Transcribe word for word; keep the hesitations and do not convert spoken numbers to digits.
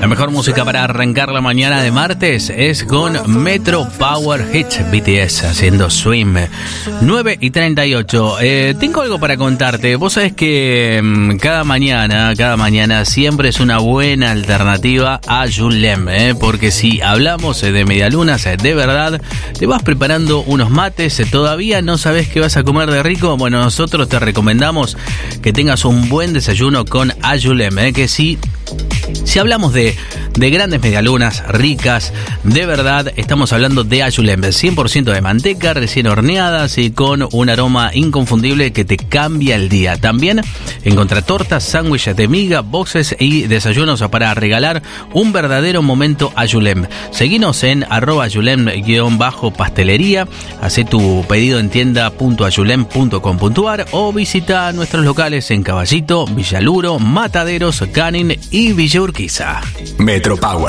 La mejor música para arrancar la mañana de martes es con Metro Power Hits, B T S haciendo Swim. nueve y treinta y ocho. Eh, tengo algo para contarte. Vos sabés que mmm, cada mañana, cada mañana siempre es una buena alternativa a Julem, ¿eh? Porque si hablamos de medialunas, de verdad, te vas preparando unos mates, todavía no sabés qué vas a comer de rico. Bueno, nosotros te recomendamos que tengas un buen desayuno con Ayulem, ¿eh? Que si, si hablamos de, de grandes medialunas ricas, de verdad, estamos hablando de Ayulem, cien por ciento de manteca, recién horneadas y con un aroma inconfundible que te cambia el día. También encontrá tortas, sándwiches de miga, boxes y desayunos para regalar un verdadero momento Ayulem. Seguinos en arroba ayulem-pastelería, hacé tu pedido en tienda punto ayulem punto com punto ar o visita nuestros locales en Caballito, Villaluro, Mataderos, Canning y Villa Urquiza. Metro Power.